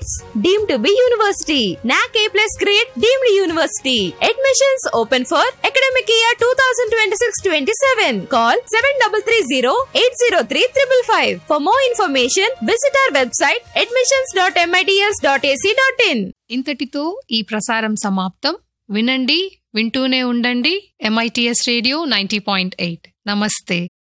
College, deemed to be university. NAC A+ grade, deemed university. Admissions open for academic year 2026-27. Call 7330-803-555. For more information, visit our website admissions.mits.ac.in. ఇంతటితో ఈ ప్రసారం సమాప్తం. వినండి, వింటూనే ఉండండి. MITS radio 90.8. నమస్తే.